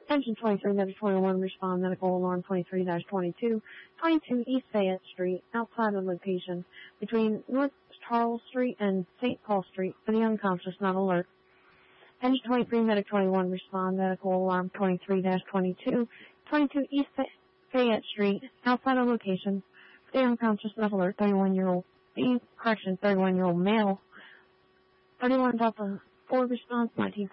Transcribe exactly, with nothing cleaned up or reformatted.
Engine twenty-three, Medic twenty-one, respond, medical alarm twenty-three dash twenty-two, twenty-two East Fayette Street, outside of location, between North Charles Street and Saint Paul Street, for the unconscious, not alert. Engine twenty-three, Medic twenty-one, respond, medical alarm twenty-three dash twenty-two, twenty-two East Fayette Street, outside of location, for the unconscious, not alert, thirty-one-year-old, correction, thirty-one-year-old male, thirty-one Delta four response, nineteen